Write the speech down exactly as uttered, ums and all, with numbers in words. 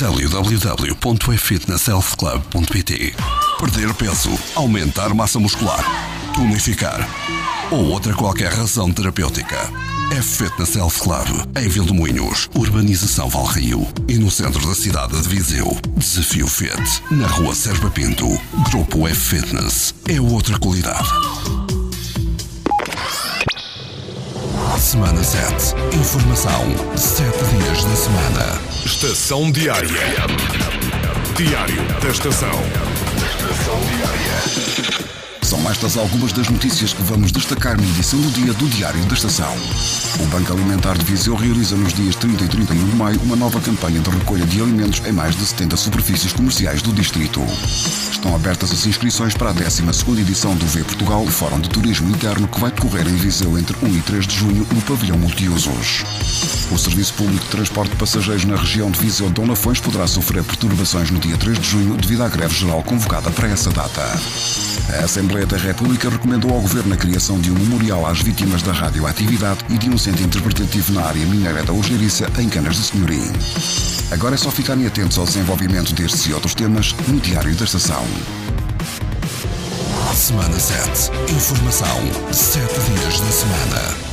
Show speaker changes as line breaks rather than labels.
w w w ponto e fitness health club ponto p t. Perder peso, aumentar massa muscular, tonificar ou outra qualquer razão terapêutica. F-Fitness Health Club, em Vilmoinhos, Urbanização Valrio, e no centro da cidade de Viseu. Desafio Fit, na rua Serpa Pinto. Grupo F-Fitness, é outra qualidade. Semana sete. Informação, sete dias da semana.
Estação Diária. Diário da Estação. Estação Diária.
São estas algumas das notícias que vamos destacar na edição do dia do Diário da Estação. O Banco Alimentar de Viseu realiza nos dias trinta e trinta e um de maio uma nova campanha de recolha de alimentos em mais de setenta superfícies comerciais do distrito. Estão abertas as inscrições para a décima segunda edição do V Portugal, Fórum de Turismo Interno, que vai decorrer em Viseu entre um e três de junho no pavilhão multiusos. O Serviço Público de Transporte de Passageiros na região de Viseu de Dom Lafões poderá sofrer perturbações no dia três de junho devido à greve geral convocada para essa data. A Assembleia da República recomendou ao Governo a criação de um memorial às vítimas da radioatividade e de um centro interpretativo na área mineira da Ogeiriça, em Canas de Senhorim. Agora é só ficarem atentos ao desenvolvimento destes e outros temas no Diário da Estação.
Semana sete. Informação, sete dias da semana.